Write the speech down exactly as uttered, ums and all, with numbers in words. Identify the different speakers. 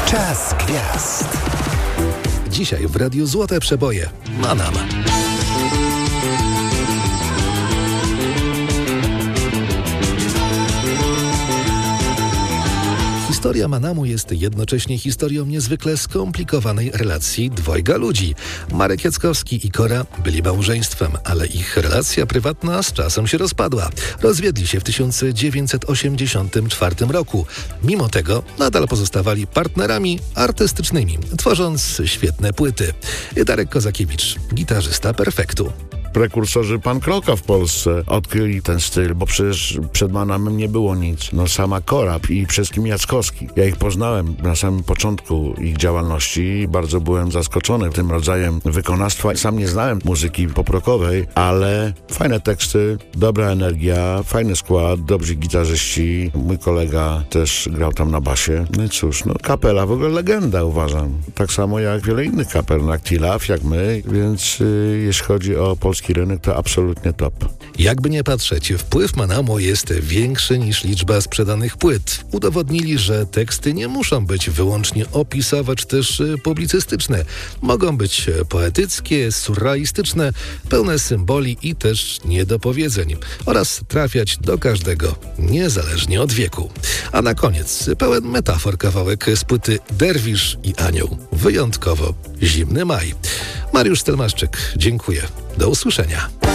Speaker 1: Czas gwiazd. Dzisiaj w Radiu Złote Przeboje. Manam. Historia Manamu jest jednocześnie historią niezwykle skomplikowanej relacji dwojga ludzi. Marek Jackowski i Kora byli małżeństwem, ale ich relacja prywatna z czasem się rozpadła. Rozwiedli się w tysiąc dziewięćset osiemdziesiątym czwartym roku. Mimo tego nadal pozostawali partnerami artystycznymi, tworząc świetne płyty. Darek Kozakiewicz, gitarzysta Perfektu.
Speaker 2: Prekursorzy punk rocka w Polsce odkryli ten styl, bo przecież przed Manamem nie było nic. No sama Kora i przede wszystkim Jackowski. Ja ich poznałem na samym początku ich działalności i bardzo byłem zaskoczony tym rodzajem wykonawstwa. Sam nie znałem muzyki pop-rockowej, ale fajne teksty, dobra energia, fajny skład, dobrzy gitarzyści. Mój kolega też grał tam na basie. No i cóż, no kapela w ogóle legenda, uważam. Tak samo jak wiele innych kapel, jak Tilaf, jak my, więc yy, jeśli chodzi o polski rynek, to absolutnie top.
Speaker 1: Jakby nie patrzeć, wpływ Manamu jest większy niż liczba sprzedanych płyt. Udowodnili, że teksty nie muszą być wyłącznie opisowe czy też publicystyczne. Mogą być poetyckie, surrealistyczne, pełne symboli i też niedopowiedzeń oraz trafiać do każdego, niezależnie od wieku. A na koniec pełen metafor kawałek z płyty Derwisz i Anioł. Wyjątkowo zimny maj. Mariusz Stelmaszczyk, dziękuję. Do usłyszenia.